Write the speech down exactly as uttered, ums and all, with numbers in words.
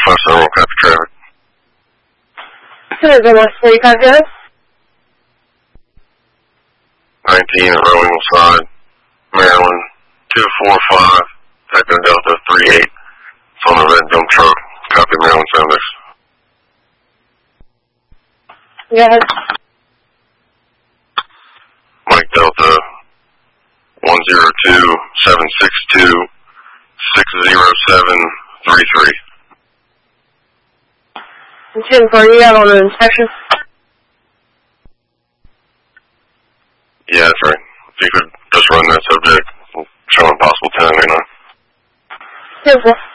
five seven one, copy traffic. Citizen West forty-five zero. nineteen at Rowing Side, Maryland, two four five, Echo Delta three eight. It's on the red dump truck. Copy Maryland seven six. Go ahead. Mike Delta one zero two seven six two six zero seven three three. ten four, you have on an inspection? Yeah, that's right. If you could just run that subject, show him possible ten, you know. ten four.